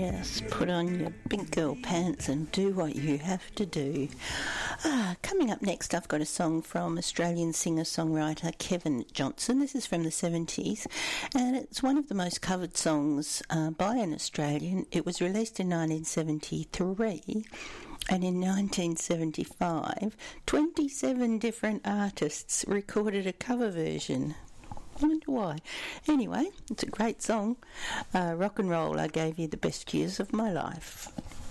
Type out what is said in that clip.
Yes, put on your big girl pants and do what you have to do. Coming up next, I've got a song from Australian singer-songwriter Kevin Johnson. This is from the 70s, and it's one of the most covered songs by an Australian. It was released in 1973, and in 1975, 27 different artists recorded a cover version. I wonder why. Anyway, it's a great song. Rock and roll, I gave you the best years of my life.